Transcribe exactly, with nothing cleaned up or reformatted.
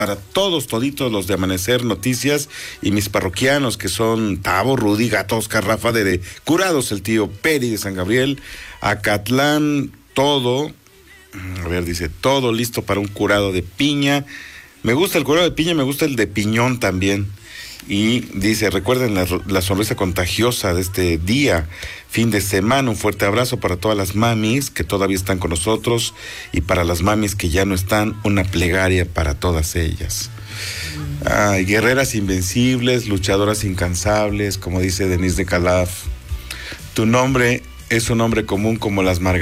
para todos, toditos los de Amanecer Noticias y mis parroquianos que son Tavo, Rudy, Gato, Oscar, Rafa, de Curados, el tío Peri de San Gabriel, Acatlán, todo, a ver, dice, todo listo para un curado de piña. Me gusta el curado de piña, me gusta el de piñón también. Y dice, recuerden la, la sonrisa contagiosa de este día, fin de semana. Un fuerte abrazo para todas las mamis que todavía están con nosotros y para las mamis que ya no están, una plegaria para todas ellas. Ay, guerreras invencibles, luchadoras incansables, como dice Denise de Calaf. Tu nombre es un nombre común como las margaritas.